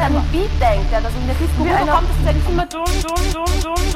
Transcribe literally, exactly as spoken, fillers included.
an den Beat denkt, ja, dass in der Disco wie einer kommt es denn immer dumm, dumm, dumm, dumm?